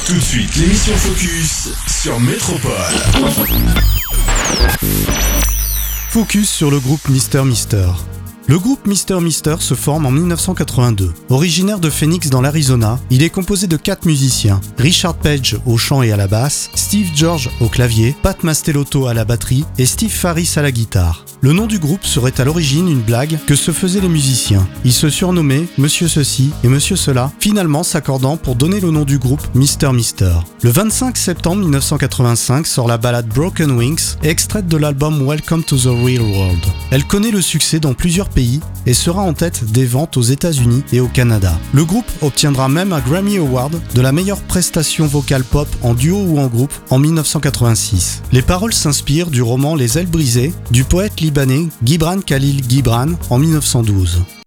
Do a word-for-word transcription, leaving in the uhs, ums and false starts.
Tout de suite, l'émission Focus sur Métropole. Focus sur le groupe Mister Mister. Le groupe Mister Mister se forme en dix-neuf cent quatre-vingt-deux. Originaire de Phoenix dans l'Arizona, il est composé de quatre musiciens. Richard Page au chant et à la basse, Steve George au clavier, Pat Mastelotto à la batterie et Steve Farris à la guitare. Le nom du groupe serait à l'origine une blague que se faisaient les musiciens. Ils se surnommaient Monsieur Ceci et Monsieur Cela, finalement s'accordant pour donner le nom du groupe Mister Mister. Le vingt-cinq septembre dix-neuf cent quatre-vingt-cinq sort la ballade Broken Wings, extraite de l'album Welcome to the Real World. Elle connaît le succès dans plusieurs pays et sera en tête des ventes aux États-Unis et au Canada. Le groupe obtiendra même un Grammy Award de la meilleure prestation vocale pop en duo ou en groupe en dix-neuf cent quatre-vingt-six. Les paroles s'inspirent du roman Les Ailes brisées du poète libanais Gibran Khalil Gibran en dix-neuf cent douze.